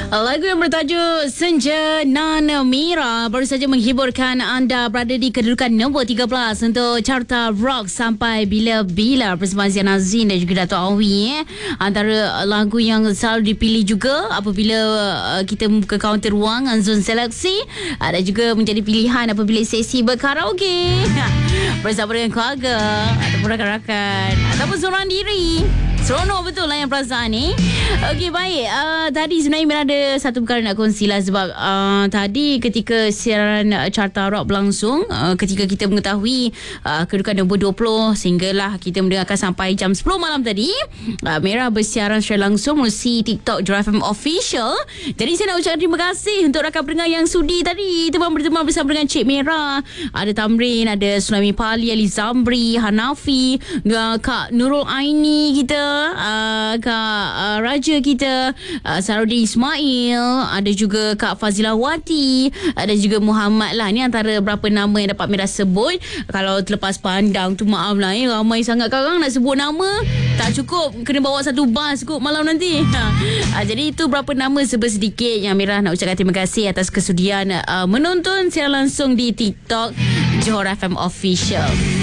Lagu yang bertajuk Senja Nan Mira baru saja menghiburkan anda berada di kedudukan nombor 13 untuk Carta Rock Sampai Bila-Bila bersama Zian Azin dan juga Dato' Awi. Antara lagu yang selalu dipilih juga apabila kita membuka kaunter ruangan zon seleksi, ada juga menjadi pilihan apabila sesi berkaraoke bersama dengan keluarga ataupun rakan-rakan ataupun seorang diri. Seronok betul lah yang perasaan ni. Okey, baik. Tadi sebenarnya Mira ada satu perkara nak kongsi lah. Sebab tadi ketika siaran Carta Rock berlangsung, ketika kita mengetahui kedudukan nombor 20 sehinggalah kita mendengarkan sampai jam 10 malam tadi, Mira bersiaran secara langsung melalui TikTok Johor FM Official. Jadi saya nak ucapkan terima kasih untuk rakan pendengar yang sudi tadi teman-teman bersama dengan Cik Mira. Ada Tamrin, ada Sulami Pali, Ali Zambri, Hanafi, Kak Nurul Aini kita, Kak Raja kita, Sarudin Ismail, ada juga Kak Fazilah Wati, ada juga Muhammad lah. Ni antara berapa nama yang dapat Mira sebut. Kalau terlepas pandang tu maaf lah, ramai sangat korang nak sebut nama, tak cukup, kena bawa satu bas kot malam nanti. Jadi itu berapa nama sedikit yang Mira nak ucapkan terima kasih atas kesudian menonton siaran langsung di TikTok Johor FM Official.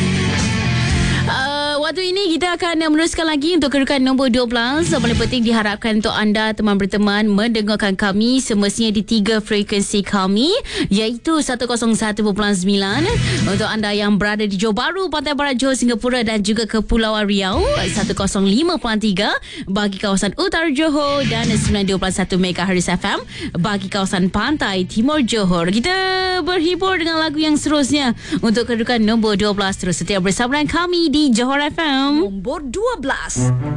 Waktu ini kita akan meneruskan lagi untuk kedudukan nombor 12. Paling penting diharapkan untuk anda teman berteman mendengarkan kami semestinya di 3 frekuensi kami, iaitu 101.9 untuk anda yang berada di Johor Bahru, Pantai Barat Johor, Singapura dan juga Kepulauan Riau, 105.3 bagi kawasan Utara Johor dan 92.1 MHz FM bagi kawasan Pantai Timur Johor. Kita berhibur dengan lagu yang seterusnya untuk kedudukan nombor 12. Terus setia bersama dengan kami di Johor FM. Nombor 12.